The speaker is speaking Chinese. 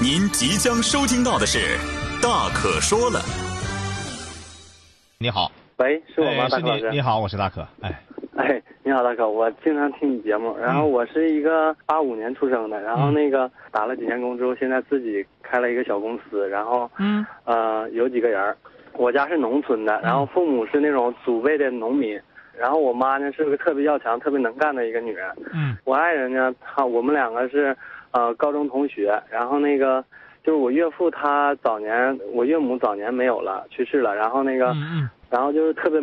您即将收听到的是大可说了。 你好， 喂，是我吗？大可老师。 你好，我是大可。 你好，大可，我经常听你节目，然后我是一个85年出生的，然后打了几年工之后，现在自己开了一个小公司，然后有几个人。我家是农村的，然后父母是那种祖辈的农民，然后我妈呢是个特别要强、特别能干的一个女人。我爱人呢，我们两个是高中同学，然后就是我岳父他我岳母早年没有了，去世了，然后然后就是特别